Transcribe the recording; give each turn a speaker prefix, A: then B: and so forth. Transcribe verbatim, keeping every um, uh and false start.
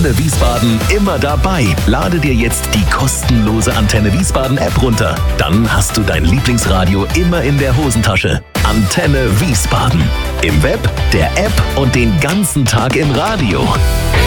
A: Antenne Wiesbaden immer dabei. Lade dir jetzt die kostenlose Antenne Wiesbaden App runter. Dann hast du dein Lieblingsradio immer in der Hosentasche. Antenne Wiesbaden. Im Web, der App und den ganzen Tag im Radio.